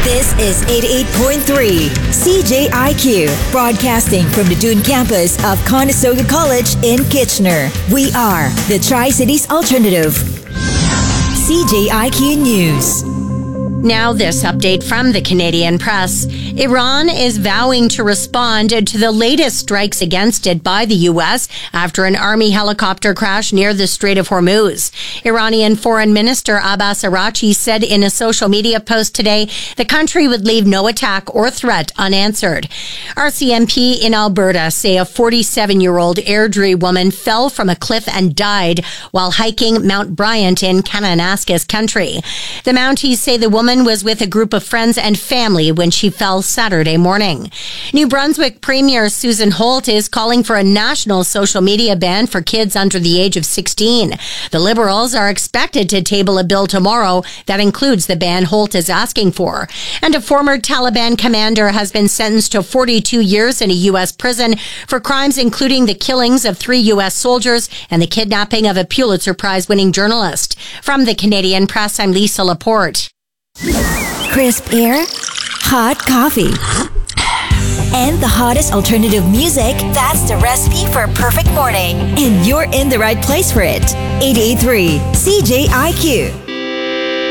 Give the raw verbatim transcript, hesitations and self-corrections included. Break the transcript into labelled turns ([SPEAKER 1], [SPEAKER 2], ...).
[SPEAKER 1] This is eighty-eight point three C J I Q, broadcasting from the Dune campus of Conestoga College in Kitchener. We are the Tri-Cities Alternative. C J I Q News.
[SPEAKER 2] Now this update from the Canadian press. Iran is vowing to respond to the latest strikes against it by the U S after an army helicopter crash near the Strait of Hormuz. Iranian Foreign Minister Abbas Araghchi said in a social media post today the country would leave no attack or threat unanswered. R C M P in Alberta say a forty-seven-year-old Airdrie woman fell from a cliff and died while hiking Mount Bryant in Kananaskis country. The Mounties say the woman was with a group of friends and family when she fell Saturday morning. New Brunswick Premier Susan Holt is calling for a national social media ban for kids under the age of sixteen. The Liberals are expected to table a bill tomorrow that includes the ban Holt is asking for. And a former Taliban commander has been sentenced to forty-two years in a U S prison for crimes including the killings of three U S soldiers and the kidnapping of a Pulitzer Prize-winning journalist. From the Canadian Press, I'm Lisa Laporte.
[SPEAKER 1] Crisp air, hot coffee, and the hottest alternative music. That's the recipe for a perfect morning. And you're in the right place for it. eighty-eight point three C J I Q.